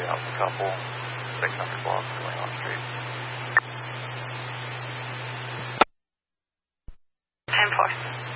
That was a couple, 600 blocks going on street. 10-4.